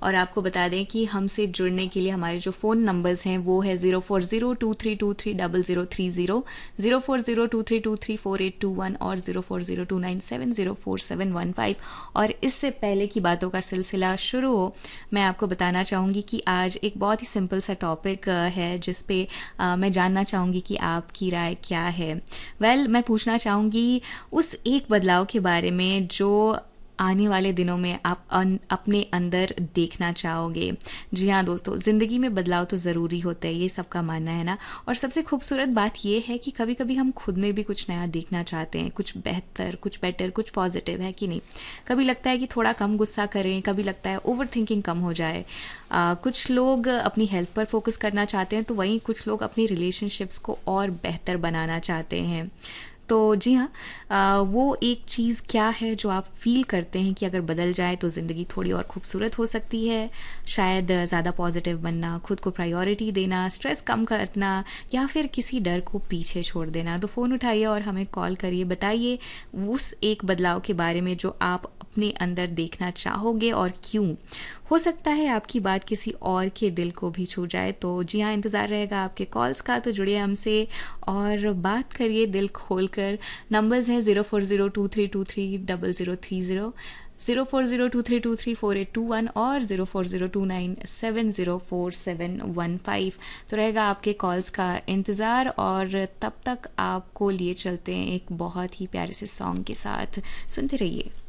और आपको बता दें कि हमसे जुड़ने के लिए हमारे जो फ़ोन नंबर्स हैं वो है 0402323030, 0402323481 और 040297047115। और इससे पहले की बातों का सिलसिला शुरू हो, मैं आपको बताना चाहूँगी कि आज एक बहुत ही सिंपल सा टॉपिक है जिस पे मैं जानना चाहूँगी कि आपकी राय क्या है। मैं पूछना चाहूँगी उस एक बदलाव के बारे में जो आने वाले दिनों में आप अपने अंदर देखना चाहोगे। जी हाँ दोस्तों, ज़िंदगी में बदलाव तो ज़रूरी होता है, ये सबका मानना है ना। और सबसे खूबसूरत बात ये है कि कभी कभी हम खुद में भी कुछ नया देखना चाहते हैं, कुछ बेहतर, कुछ बेटर, कुछ पॉजिटिव, है कि नहीं। कभी लगता है कि थोड़ा कम गुस्सा करें, कभी लगता है ओवर थिंकिंग कम हो जाए। कुछ लोग अपनी हेल्थ पर फोकस करना चाहते हैं, तो वहीं कुछ लोग अपनी रिलेशनशिप्स को और बेहतर बनाना चाहते हैं। तो जी हाँ, वो एक चीज़ क्या है जो आप फील करते हैं कि अगर बदल जाए तो ज़िंदगी थोड़ी और खूबसूरत हो सकती है। शायद ज़्यादा पॉजिटिव बनना, खुद को प्रायोरिटी देना, स्ट्रेस कम करना, या फिर किसी डर को पीछे छोड़ देना। तो फ़ोन उठाइए और हमें कॉल करिए, बताइए उस एक बदलाव के बारे में जो आप अपने अंदर देखना चाहोगे और क्यों। हो सकता है आपकी बात किसी और के दिल को भी छू जाए। तो जी हाँ, इंतज़ार रहेगा आपके कॉल्स का, तो जुड़िए हमसे और बात करिए दिल खोल कर। नंबर्स हैं 0402323030, 0402323481 और 040297047115। तो रहेगा आपके कॉल्स का इंतज़ार, और तब तक आपको लिए चलते हैं एक बहुत ही प्यारे से सॉन्ग के साथ। सुनते रहिए।